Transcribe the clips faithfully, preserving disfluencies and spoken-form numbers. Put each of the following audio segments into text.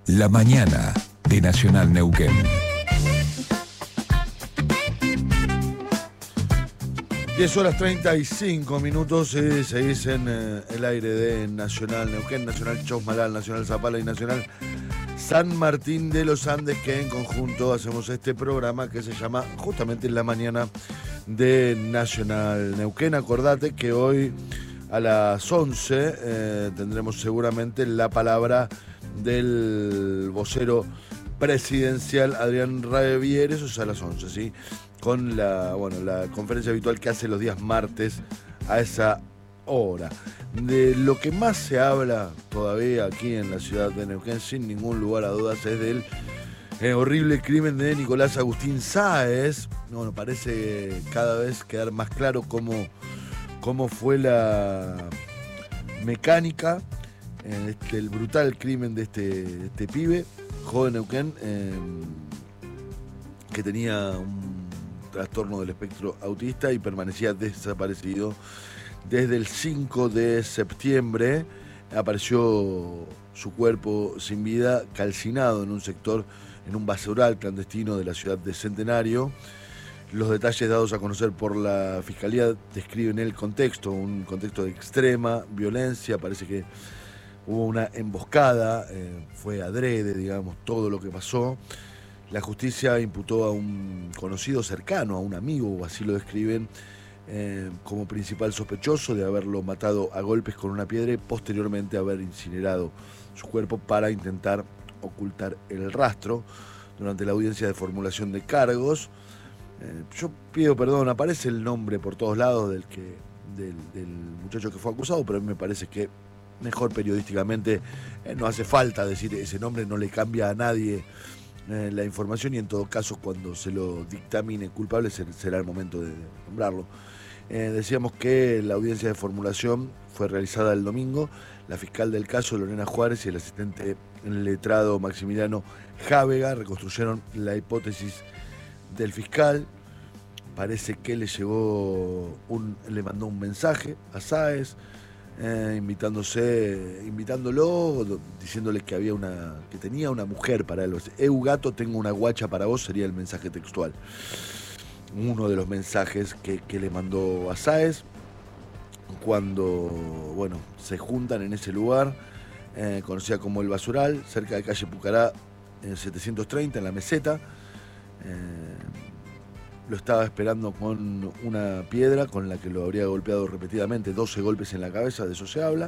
La mañana de Nacional Neuquén. diez horas treinta y cinco minutos, eh, seguís en eh, el aire de Nacional Neuquén, Nacional Chosmalal, Nacional Zapala y Nacional San Martín de los Andes, que en conjunto hacemos este programa que se llama justamente La Mañana de Nacional Neuquén. Acordate que hoy a las once eh, tendremos seguramente la palabra del vocero presidencial Adrián Ravier, eso es a las once, ¿sí? Con la, bueno, la conferencia habitual que hace los días martes a esa hora. De lo que más se habla todavía aquí en la ciudad de Neuquén, sin ningún lugar a dudas, es del eh, horrible crimen de Nicolás Agustín Sáez. Bueno, parece cada vez quedar más claro cómo, cómo fue la mecánica, eh, este, el brutal crimen de este, de este pibe, joven Neuquén, eh, que tenía un trastorno del espectro autista y permanecía desaparecido desde el cinco de septiembre. Apareció su cuerpo sin vida, calcinado en un sector, en un basural clandestino de la ciudad de Centenario. Los detalles dados a conocer por la Fiscalía describen el contexto, un contexto de extrema violencia. Parece que hubo una emboscada, eh, fue adrede, digamos, todo lo que pasó. La justicia imputó a un conocido cercano, a un amigo, o así lo describen, eh, como principal sospechoso de haberlo matado a golpes con una piedra y posteriormente haber incinerado su cuerpo para intentar ocultar el rastro. Durante la audiencia de formulación de cargos, eh, yo pido perdón, aparece el nombre por todos lados del, que, del, del muchacho que fue acusado, pero a mí me parece que mejor periodísticamente eh, no hace falta decir ese nombre, no le cambia a nadie Eh, la información, y en todo caso cuando se lo dictamine culpable será el momento de nombrarlo. Eh, decíamos que la audiencia de formulación fue realizada el domingo. La fiscal del caso, Lorena Juárez, y el asistente letrado Maximiliano Jávega reconstruyeron la hipótesis del fiscal. Parece que le llegó un, le mandó un mensaje a Sáez, Eh, invitándose, invitándolo, diciéndole que había una, que tenía una mujer para él. Eu gato, tengo una guacha para vos, sería el mensaje textual. Uno de los mensajes que, que le mandó a Sáez cuando, bueno, se juntan en ese lugar, eh, conocida como El Basural, cerca de calle Pucará, en setecientos treinta, en la meseta. Eh, Lo estaba esperando con una piedra con la que lo habría golpeado repetidamente, doce golpes en la cabeza, de eso se habla.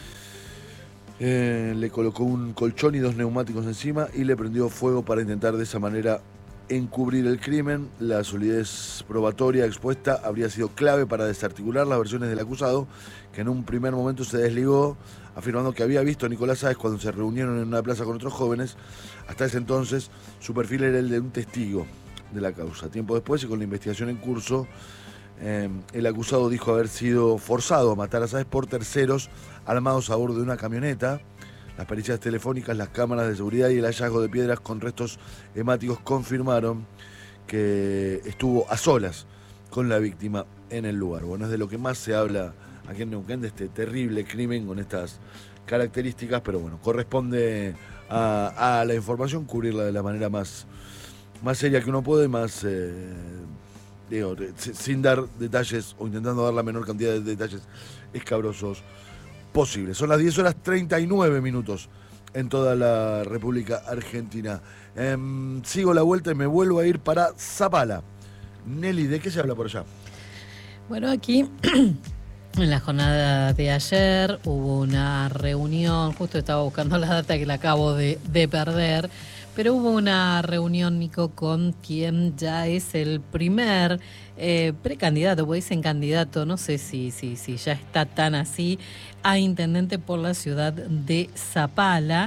Eh, le colocó un colchón y dos neumáticos encima y le prendió fuego para intentar de esa manera encubrir el crimen. La solidez probatoria expuesta habría sido clave para desarticular las versiones del acusado, que en un primer momento se desligó, afirmando que había visto a Nicolás Sáez cuando se reunieron en una plaza con otros jóvenes. Hasta ese entonces su perfil era el de un testigo de la causa. Tiempo después, y con la investigación en curso, eh, el acusado dijo haber sido forzado a matar a Sáez por terceros armados a bordo de una camioneta. Las pericias telefónicas, las cámaras de seguridad y el hallazgo de piedras con restos hemáticos confirmaron que estuvo a solas con la víctima en el lugar. Bueno, es de lo que más se habla aquí en Neuquén, de este terrible crimen con estas características, pero bueno, corresponde a, a la información cubrirla de la manera más más seria que uno puede, más eh, digo, sin dar detalles o intentando dar la menor cantidad de detalles escabrosos posibles. Son las diez horas treinta y nueve minutos en toda la República Argentina. Eh, sigo la vuelta y me vuelvo a ir para Zapala. Nelly, ¿de qué se habla por allá? Bueno, aquí en la jornada de ayer hubo una reunión, justo estaba buscando la data que la acabo de, de perder, pero hubo una reunión, Nico, con quien ya es el primer eh, precandidato, porque dicen candidato, no sé si, si, si ya está tan así, a intendente por la ciudad de Zapala,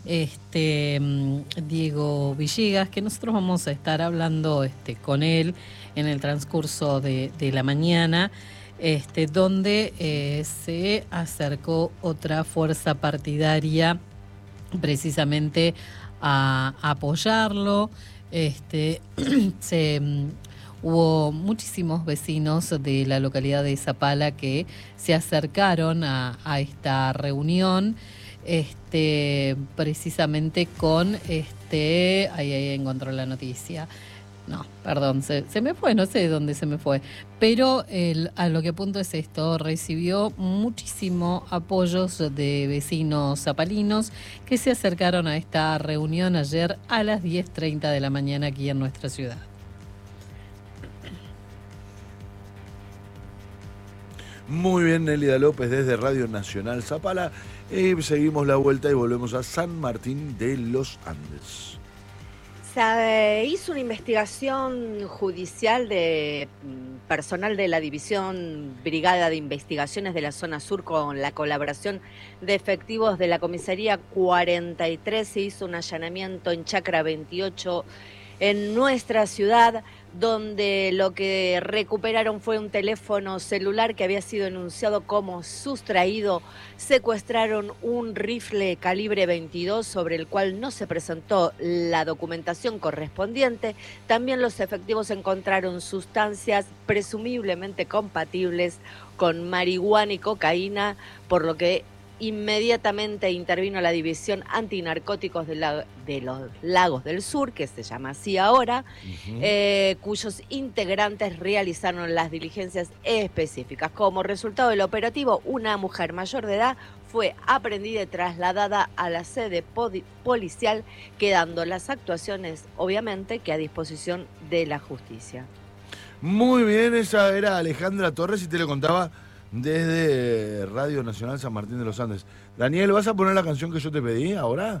este Diego Villegas, que nosotros vamos a estar hablando este, con él en el transcurso de, de la mañana, este, donde eh, se acercó otra fuerza partidaria precisamente a apoyarlo. Este, se, um, hubo muchísimos vecinos de la localidad de Zapala que se acercaron a, a esta reunión. este, precisamente con, este, ahí, ahí encontró la noticia. No, perdón, se, se me fue, no sé de dónde se me fue. Pero el, a lo que apunto es esto, recibió muchísimo apoyos de vecinos zapalinos que se acercaron a esta reunión ayer a las diez treinta de la mañana aquí en nuestra ciudad. Muy bien, Nélida López desde Radio Nacional Zapala. Eh, seguimos la vuelta y volvemos a San Martín de los Andes. Se hizo una investigación judicial de personal de la División Brigada de Investigaciones de la Zona Sur con la colaboración de efectivos de la Comisaría cuarenta y tres. Se hizo un allanamiento en Chacra veintiocho en nuestra ciudad, donde lo que recuperaron fue un teléfono celular que había sido enunciado como sustraído. Secuestraron un rifle calibre veintidós sobre el cual no se presentó la documentación correspondiente. También los efectivos encontraron sustancias presumiblemente compatibles con marihuana y cocaína, por lo que inmediatamente intervino la División Antinarcóticos de, la, de los Lagos del Sur, que se llama así ahora, uh-huh. eh, cuyos integrantes realizaron las diligencias específicas. Como resultado del operativo, una mujer mayor de edad fue aprehendida y trasladada a la sede policial, quedando las actuaciones, obviamente, que a disposición de la justicia. Muy bien, esa era Alejandra Torres y te lo contaba desde Radio Nacional San Martín de los Andes. Daniel, ¿vas a poner la canción que yo te pedí ahora?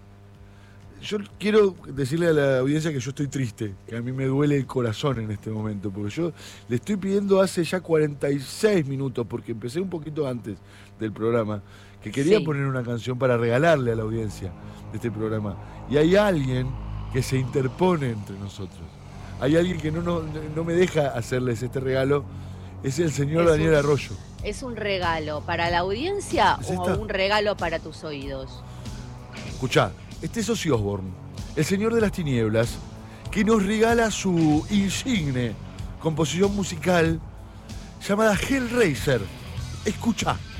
Yo quiero decirle a la audiencia que yo estoy triste, que a mí me duele el corazón en este momento, porque yo le estoy pidiendo hace ya cuarenta y seis minutos, porque empecé un poquito antes del programa, que quería sí. poner una canción para regalarle a la audiencia de este programa. Y hay alguien que se interpone entre nosotros. Hay alguien que no, no, no me deja hacerles este regalo. Es el señor es Daniel un, Arroyo. ¿Es un regalo para la audiencia o esta? un regalo para tus oídos? Escuchá, este es Ozzy Osbourne, el señor de las tinieblas, que nos regala su insigne composición musical llamada Hellraiser. Escuchá.